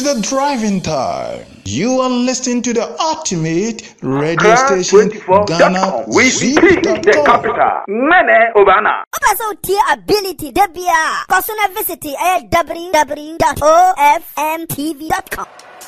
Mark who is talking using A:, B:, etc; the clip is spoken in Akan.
A: is the driving time. You are listening to the ultimate radio station, Ghana
B: the capital. Nene Obana.
C: Also, tier ability, Debia. Personal visit www.ofmtv.com.